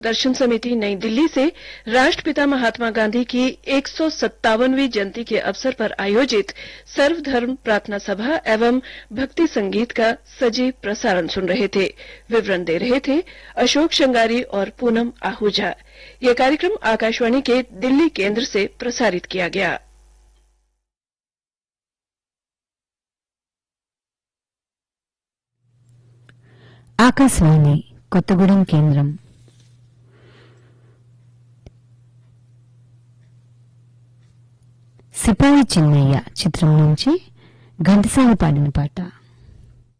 दर्शन समिति नई दिल्ली से राष्ट्रपिता महात्मा गांधी की 157वीं जयंती के अवसर पर आयोजित सर्वधर्म प्रार्थना सभा एवं भक्ति संगीत का सजीव प्रसारण सुन रहे थे। विवरण दे रहे थे अशोक श्रृंगारी और पूनम आहूजा। यह कार्यक्रम आकाशवाणी के दिल्ली केंद्र से प्रसारित किया गया। ఆకాశవాణి కొత్తగూడెం కేంద్రం. సిపాయి చిన్నయ్య చిత్రం నుంచి ఘంటసాల పాడిన పాట.